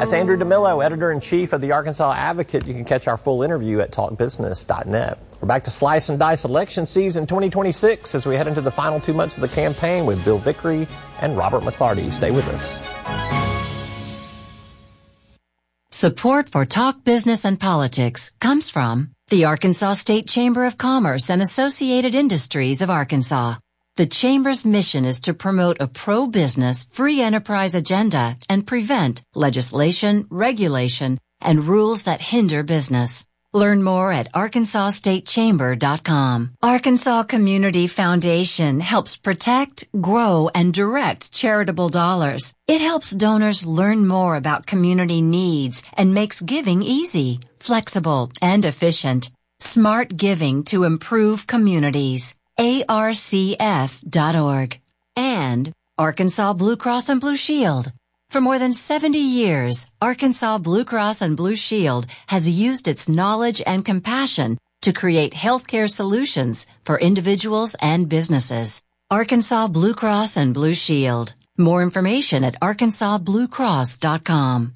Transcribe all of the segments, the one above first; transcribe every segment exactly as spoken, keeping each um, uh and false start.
That's Andrew DeMillo, editor-in-chief of the Arkansas Advocate. You can catch our full interview at talk business dot net. We're back to Slice and Dice election season twenty twenty-six as we head into the final two months of the campaign with Bill Vickery and Robert McClarty. Stay with us. Support for Talk Business and Politics comes from the Arkansas State Chamber of Commerce and Associated Industries of Arkansas. The Chamber's mission is to promote a pro-business, free enterprise agenda and prevent legislation, regulation, and rules that hinder business. Learn more at arkansas state chamber dot com. Arkansas Community Foundation helps protect, grow, and direct charitable dollars. It helps donors learn more about community needs and makes giving easy, flexible, and efficient. Smart giving to improve communities. A R C F dot org. And Arkansas Blue Cross and Blue Shield. For more than seventy years, Arkansas Blue Cross and Blue Shield has used its knowledge and compassion to create healthcare solutions for individuals and businesses. Arkansas Blue Cross and Blue Shield. More information at arkansas blue cross dot com.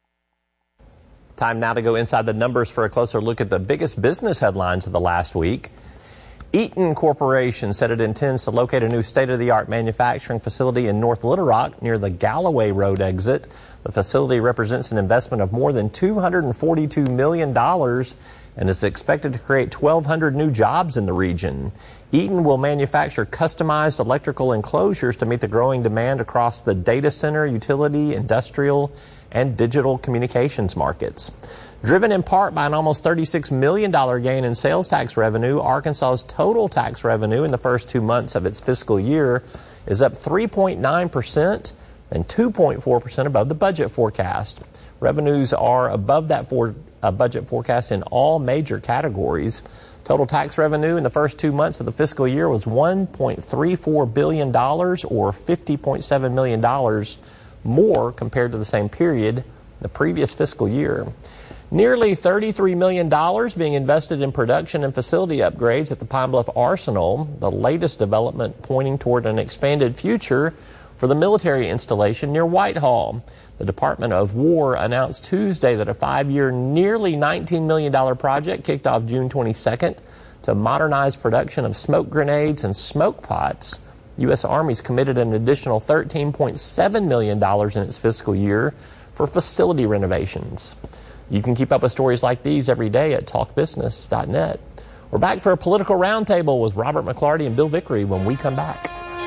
Time now to go inside the numbers for a closer look at the biggest business headlines of the last week. Eaton Corporation said it intends to locate a new state-of-the-art manufacturing facility in North Little Rock near the Galloway Road exit. The facility represents an investment of more than two hundred forty-two million dollars and is expected to create twelve hundred new jobs in the region. Eaton will manufacture customized electrical enclosures to meet the growing demand across the data center, utility, industrial, and digital communications markets. Driven in part by an almost thirty-six million dollars gain in sales tax revenue, Arkansas's total tax revenue in the first two months of its fiscal year is up three point nine percent and two point four percent above the budget forecast. Revenues are above that for, uh, budget forecast in all major categories. Total tax revenue in the first two months of the fiscal year was one point three four billion dollars or fifty point seven million dollars more compared to the same period the previous fiscal year. Nearly thirty-three million dollars being invested in production and facility upgrades at the Pine Bluff Arsenal, the latest development pointing toward an expanded future for the military installation near Whitehall. The Department of War announced Tuesday that a five-year, nearly nineteen million dollars project kicked off June twenty-second to modernize production of smoke grenades and smoke pots. U S Army's committed an additional thirteen point seven million dollars in its fiscal year for facility renovations. You can keep up with stories like these every day at talk business dot net. We're back for a political roundtable with Robert McClarty and Bill Vickery when we come back.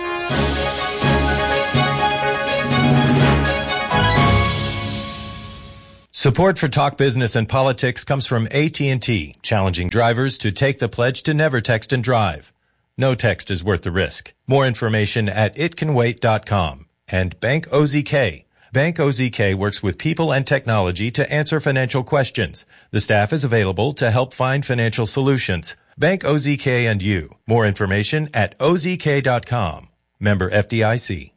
Support for Talk Business and Politics comes from A T and T, challenging drivers to take the pledge to never text and drive. No text is worth the risk. More information at it can wait dot com. And Bank O Z K. Bank O Z K works with people and technology to answer financial questions. The staff is available to help find financial solutions. Bank O Z K and you. More information at O Z K dot com. Member F D I C.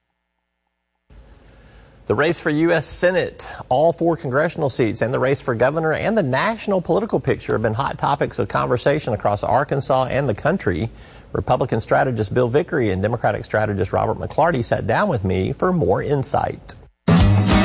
The race for U S Senate, all four congressional seats, and the race for governor and the national political picture have been hot topics of conversation across Arkansas and the country. Republican strategist Bill Vickery and Democratic strategist Robert McClarty sat down with me for more insight.